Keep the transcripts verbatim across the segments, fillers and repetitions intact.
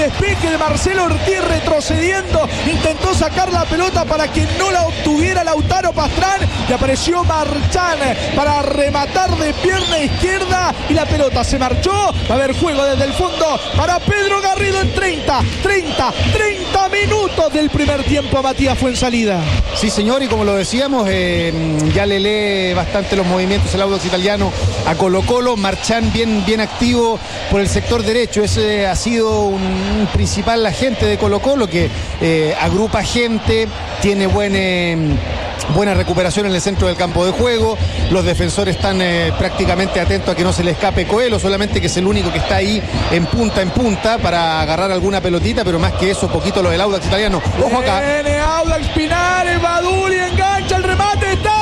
despeje de Marcelo Ortiz retrocediendo, intentó sacar la pelota para que no la obtuviera Lautaro Pastrán y apareció Marchán para rematar de pierna izquierda y la pelota se marchó. Va a haber juego desde el fondo para Pedro Garrido en treinta, treinta, treinta minutos del primer tiempo. Matías Fuenzalida. Sí, señor, y como lo decíamos, eh, ya le lee bastante los movimientos el Audax Italiano a Colo Colo. Marchán bien, bien activo por el sector derecho. Ese ha sido un, un principal agente de Colo Colo que eh, agrupa gente, tiene buen... Eh, buena recuperación en el centro del campo de juego. Los defensores están eh, prácticamente atentos a que no se le escape Coelho, solamente que es el único que está ahí en punta en punta para agarrar alguna pelotita, pero más que eso, poquito lo del Audax Italiano. Ojo acá. Viene Audax Pinares, Baduli engancha el remate, está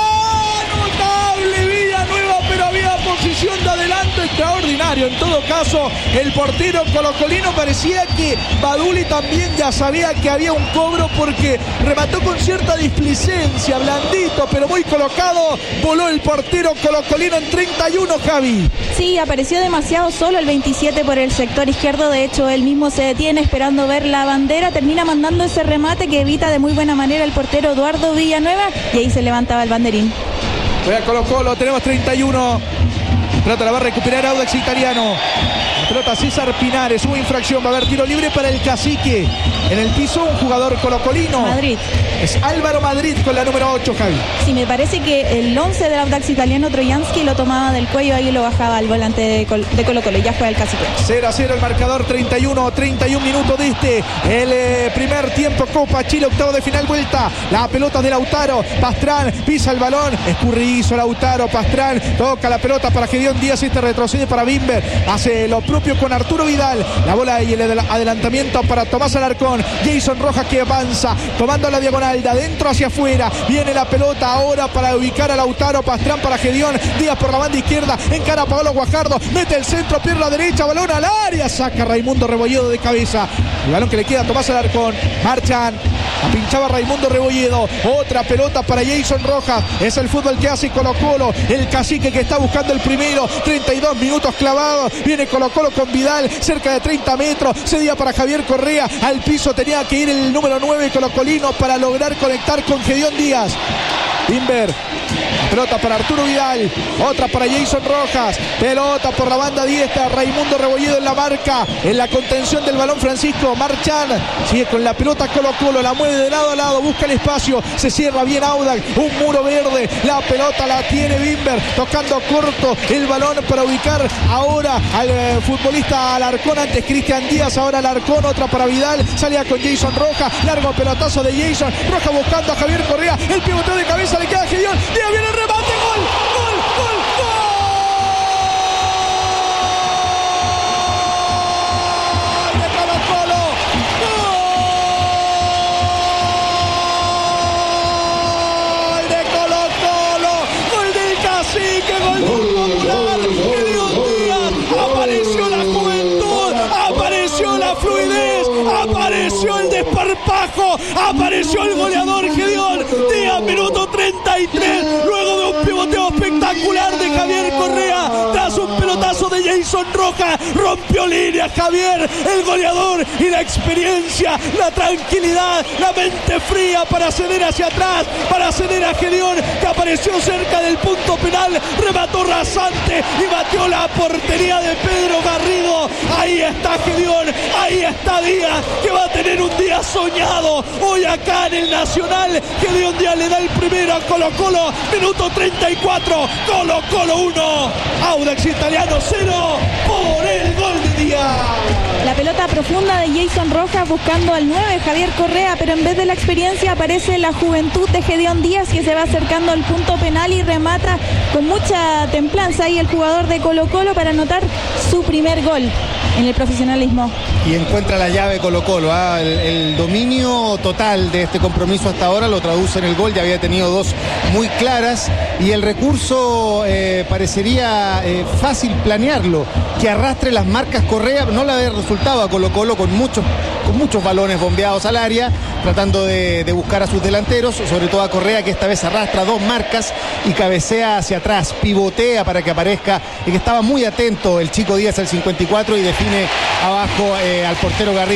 notable Villanueva, pero había posición de adelanto extraordinario. En todo caso, el portero colocolino parecía que Baduli también ya sabía que había un cobro porque remató con cierta displicencia, blandito, pero muy colocado. Voló el portero colocolino en treinta y uno, Javi. Sí, apareció demasiado solo el veintisiete por el sector izquierdo. De hecho, él mismo se detiene esperando ver la bandera. Termina mandando ese remate que evita de muy buena manera el portero Eduardo Villanueva y ahí se levantaba el banderín. Voy a Colo Colo, tenemos treinta y uno. Pelota la va a recuperar Audax Italiano. La pelota César Pinares, hubo infracción, va a haber tiro libre para el Cacique. En el piso un jugador colocolino. Madrid. Es Álvaro Madrid con la número ocho, Javi. Sí, me parece que el once del Audax Italiano, Troyansky, lo tomaba del cuello, ahí lo bajaba al volante de, Col de Colo Colo y ya fue al Cacique. cero a cero el marcador, treinta y uno, treinta y uno minutos de este. El eh, primer tiempo, Copa Chile, octavo de final, vuelta. La pelota de Lautaro, Pastrán, pisa el balón, escurridizo Lautaro, Pastrán, toca la pelota para Gedeón Díaz, este retrocede para Bimber, hace lo propio con Arturo Vidal. La bola y el adelantamiento para Tomás Alarcón. Jason Rojas que avanza, tomando la diagonal de adentro hacia afuera. Viene la pelota ahora para ubicar a Lautaro, Pastrán para Gedeón Díaz por la banda izquierda, encara a Paolo Guajardo, mete el centro, pierna derecha, balón al área, saca Raimundo Rebolledo de cabeza. El balón que le queda a Tomás Alarcón. Marchan, la pinchaba Raimundo Rebolledo. Otra pelota para Jason Rojas. Es el fútbol que hace Colo Colo. El Cacique que está buscando el primero. treinta y dos minutos clavados. Viene Colo Colo con Vidal, cerca de treinta metros. Cedía para Javier Correa. Al piso tenía que ir el número nueve colocolino para lograr conectar con Gedeón Díaz. Bimber. Pelota para Arturo Vidal, otra para Jason Rojas, pelota por la banda diestra, Raimundo Rebolledo en la marca, en la contención del balón Francisco Marchán, sigue con la pelota Colo Colo, la mueve de lado a lado, busca el espacio, se cierra bien Audax, un muro verde, la pelota la tiene Bimber, tocando corto el balón para ubicar ahora al eh, futbolista Alarcón, antes Cristian Díaz, ahora Alarcón, otra para Vidal, salía con Jason Rojas, largo pelotazo de Jason, Rojas buscando a Javier Correa, el pivoteo de cabeza le queda a Gedeón, Díaz viene el remate, gol, gol, gol, gol. De Colo Colo, gol de Colo Colo, gol del Cacique, gol popular, Gedeón Díaz, apareció la juventud, apareció la fluidez, apareció el desparpajo, apareció el goleador Gedeón Díaz, minuto treinta y tres, luego de un pivoteo espectacular de Javier Correa, tras un pelotazo de Jason Rojas, rompió línea Javier, el goleador, y la experiencia, la tranquilidad, la mente fría para ceder hacia atrás, para ceder a Gedeón, que apareció cerca del punto penal, remató rasante y batió la portería de Pedro Garrido. Ahí está Gedeón, ahí está Díaz, que va a tener un día soñado hoy acá en el Nacional. Gedeón Díaz le da el primero a Colo Colo, minuto treinta y cuatro, Colo Colo uno, Audax Italiano cero, por el gol de Díaz. La pelota profunda de Jason Rojas buscando al nueve, Javier Correa, pero en vez de la experiencia aparece la juventud de Gedeón Díaz, que se va acercando al punto penal y remata con mucha templanza ahí el jugador de Colo Colo para anotar su primer gol en el profesionalismo. Y encuentra la llave Colo Colo, ¿eh? el, el dominio total de este compromiso hasta ahora lo traduce en el gol, ya había tenido dos muy claras y el recurso eh, parecería eh, fácil planearlo, que arrastre las marcas Correa, no le había resultado a Colo Colo con muchos, con muchos balones bombeados al área, tratando de, de buscar a sus delanteros, sobre todo a Correa, que esta vez arrastra dos marcas y cabecea hacia atrás, pivotea para que aparezca, y que estaba muy atento el chico Díaz al cincuenta y cuatro y define abajo eh, al portero Garrido.